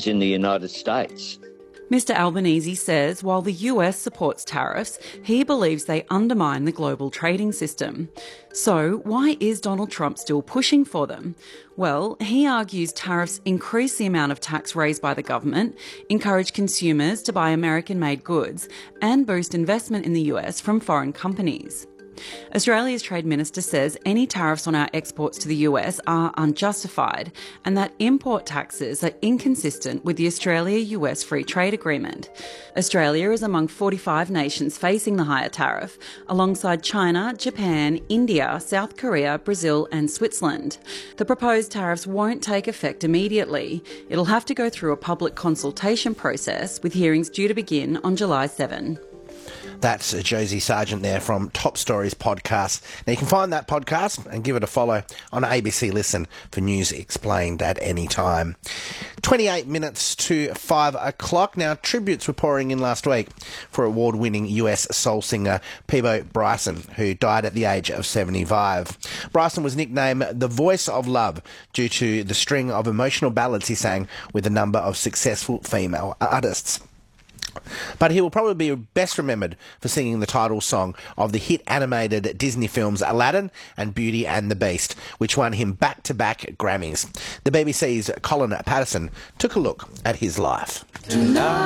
in the United States. Mr Albanese says while the US supports tariffs, he believes they undermine the global trading system. So why is Donald Trump still pushing for them? Well, he argues tariffs increase the amount of tax raised by the government, encourage consumers to buy American-made goods, and boost investment in the US from foreign companies. Australia's Trade Minister says any tariffs on our exports to the US are unjustified and that import taxes are inconsistent with the Australia-US Free Trade Agreement. Australia is among 45 nations facing the higher tariff, alongside China, Japan, India, South Korea, Brazil and Switzerland. The proposed tariffs won't take effect immediately. It'll have to go through a public consultation process, with hearings due to begin on July 7. That's Josie Sargent there from Top Stories Podcast. Now, you can find that podcast and give it a follow on ABC Listen for news explained at any time. 28 minutes to 5 o'clock. Now, tributes were pouring in last week for award-winning US soul singer Peabo Bryson, who died at the age of 75. Bryson was nicknamed the Voice of Love due to the string of emotional ballads he sang with a number of successful female artists. But he will probably be best remembered for singing the title song of the hit animated Disney films Aladdin and Beauty and the Beast, which won him back-to-back Grammys. The BBC's Colin Patterson took a look at his life.